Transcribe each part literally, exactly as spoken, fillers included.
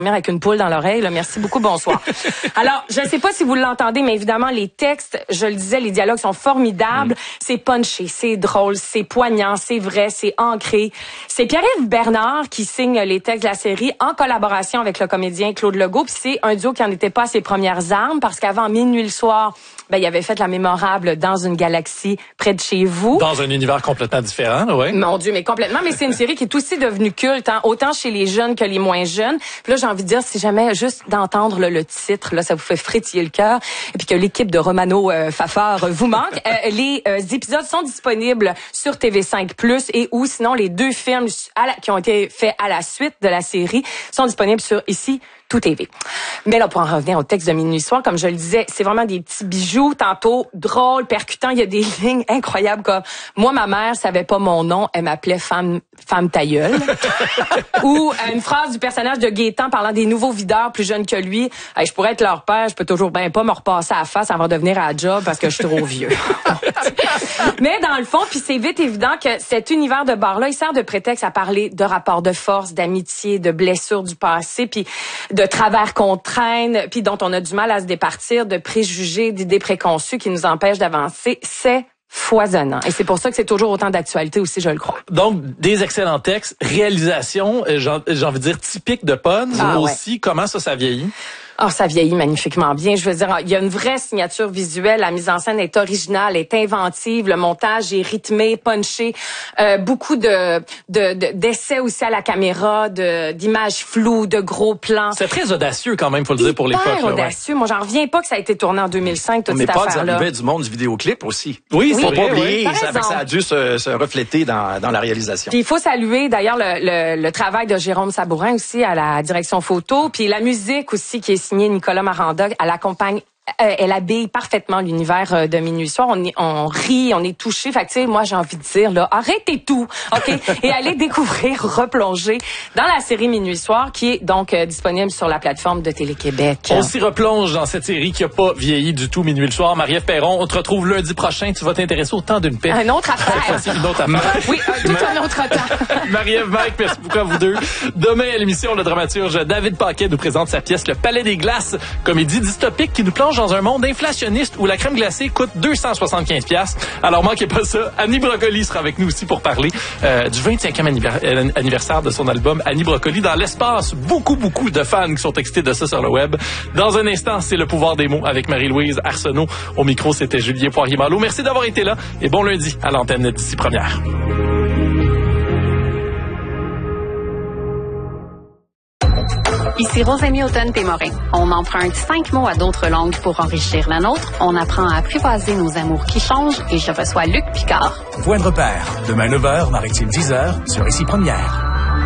avec une poule dans l'oreille. Là. Merci beaucoup, bonsoir. Alors, je ne sais pas si vous l'entendez, mais évidemment, les textes, je le disais, les dialogues sont formidables. Mm. C'est punché, c'est drôle, c'est poignant, c'est vrai, c'est ancré. C'est Pierre-Yves Bernard qui signe les textes de la série en collaboration avec le comédien Claude Legault. Puis c'est un duo qui n'en était pas à ses premières armes parce qu'avant Minuit le soir, ben, il avait fait la mémorable Dans une galaxie près de chez vous. Dans un univers complètement différent, oui. Mon Dieu, mais complètement. Mais c'est une série qui est aussi devenue culte, hein, autant chez les jeunes que les moins jeunes. Puis là, j'ai envie de dire, si jamais juste d'entendre là, le titre, là, ça vous fait frétiller le cœur, et puis que l'équipe de Romano euh, Fafard vous manque, euh, les euh, épisodes sont disponibles sur T V cinq plus, et ou sinon les deux films à la, qui ont été faits à la suite de la série sont disponibles sur ici Tout T V. Mais là, pour en revenir au texte de Minuit soir, comme je le disais, c'est vraiment des petits bijoux, tantôt drôles, percutants. Il y a des lignes incroyables comme « Moi, ma mère savait pas mon nom, elle m'appelait femme, femme ta gueule. » Ou euh, une phrase du personnage de Gaétan parlant des nouveaux videurs plus jeunes que lui. Hey, « Je pourrais être leur père, je peux toujours bien pas me repasser à la face avant de venir à la job parce que je suis trop vieux. » Mais dans le fond, puis c'est vite évident que cet univers de bar-là, il sert de prétexte à parler de rapports de force, d'amitié, de blessures du passé, puis de travers qu'on traîne, puis dont on a du mal à se départir, de préjugés, d'idées préconçues qui nous empêchent d'avancer. C'est foisonnant. Et c'est pour ça que c'est toujours autant d'actualité aussi, je le crois. Donc, des excellents textes, réalisation, j'ai envie de dire typique de Pons, ah, aussi. Ouais. Comment ça, ça vieillit? Oh, ça vieillit magnifiquement bien. Je veux dire, il y a une vraie signature visuelle. La mise en scène est originale, est inventive. Le montage est rythmé, punché. Euh, beaucoup de, de, de d'essais aussi à la caméra, de d'images floues, de gros plans. C'est très audacieux quand même, faut le dire pour l'époque. Hyper audacieux. Ouais. Moi, j'en reviens pas que ça a été tourné en deux mille cinq, toute Mais cette pas affaire-là. Mais pas du monde du vidéoclip aussi. Oui, faut oui, pas oui, oublier. oui. Ça, ça a dû se, se refléter dans, dans la réalisation. Puis il faut saluer d'ailleurs le, le, le travail de Jérôme Sabourin aussi à la direction photo, puis la musique aussi qui est signée Nicolas Maranda. Elle accompagne, euh, elle habille parfaitement l'univers euh, de Minuit soir. On, est, on rit, on est touché. Fait que, tu sais, moi, j'ai envie de dire, là, arrêtez tout, OK? Et allez découvrir, replonger dans la série Minuit soir, qui est donc euh, disponible sur la plateforme de Télé-Québec. On s'y replonge dans cette série qui a pas vieilli du tout, Minuit le soir. Marie-Ève Perron, on te retrouve lundi prochain. Tu vas t'intéresser au temps d'une paix. Un autre affaire. Une autre affaire. Oui, euh, tout un autre temps. Marie-Ève, Mike, merci beaucoup à vous deux. Demain, à l'émission, le dramaturge David Paquet nous présente sa pièce Le Palais des Glaces, comédie dystopique qui nous plonge dans un monde inflationniste où la crème glacée coûte deux cent soixante-quinze dollars. Alors, manquez pas ça. Annie Brocoli sera avec nous aussi pour parler euh, du vingt-cinquième anniversaire de son album Annie Brocoli dans l'espace. Beaucoup, beaucoup de fans qui sont excités de ça sur le web. Dans un instant, c'est le pouvoir des mots avec Marie-Louise Arsenault. Au micro, c'était Julien Poirier-Malo. Merci d'avoir été là et bon lundi à l'antenne d'ici première. Ici Rosemie Automne-Témorin. On emprunte cinq mots à d'autres langues pour enrichir la nôtre. On apprend à apprivoiser nos amours qui changent et je reçois Luc Picard. Point de repère. Demain neuf heures, Maritime dix heures, sur Ici Première.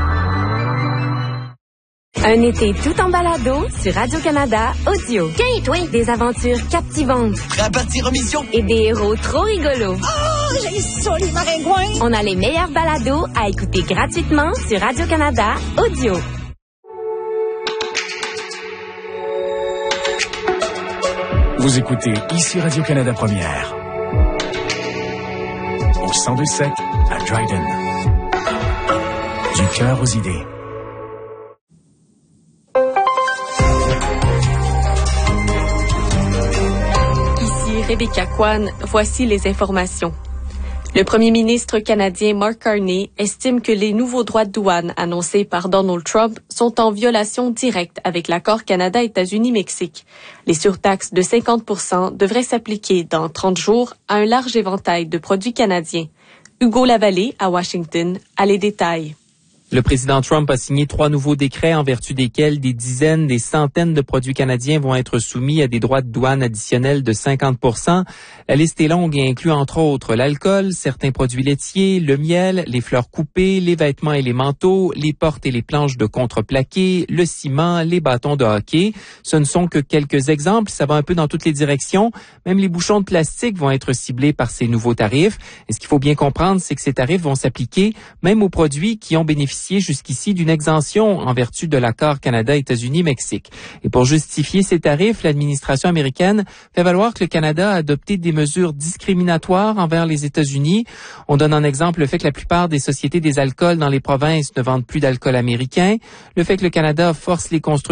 Un été tout en balado sur Radio-Canada Audio. Tiens, toi, des aventures captivantes. Prêt à partir en mission? Et des héros trop rigolos. Oh, j'ai ça, les maringouins! On a les meilleurs balados à écouter gratuitement sur Radio-Canada Audio. Vous écoutez Ici Radio-Canada Première. Au cent deux sept à Dryden. Du cœur aux idées. Ici Rebecca Kwan, voici les informations. Le premier ministre canadien Mark Carney estime que les nouveaux droits de douane annoncés par Donald Trump sont en violation directe avec l'accord Canada-États-Unis-Mexique. Les surtaxes de cinquante pour cent devraient s'appliquer dans trente jours à un large éventail de produits canadiens. Hugo Lavallée, à Washington, a les détails. Le président Trump a signé trois nouveaux décrets en vertu desquels des dizaines, des centaines de produits canadiens vont être soumis à des droits de douane additionnels de cinquante pour cent. La liste est longue et inclut entre autres l'alcool, certains produits laitiers, le miel, les fleurs coupées, les vêtements et les manteaux, les portes et les planches de contreplaqué, le ciment, les bâtons de hockey. Ce ne sont que quelques exemples, ça va un peu dans toutes les directions. Même les bouchons de plastique vont être ciblés par ces nouveaux tarifs. Et ce qu'il faut bien comprendre, c'est que ces tarifs vont s'appliquer même aux produits qui ont bénéficié jusqu'ici d'une exemption en vertu de l'accord Canada-États-Unis-Mexique. Et pour justifier ces tarifs, l'administration américaine fait valoir que le Canada a adopté des mesures discriminatoires envers les États-Unis. On donne en exemple le fait que la plupart des sociétés des alcools dans les provinces ne vendent plus d'alcool américain, le fait que le Canada force les constructeurs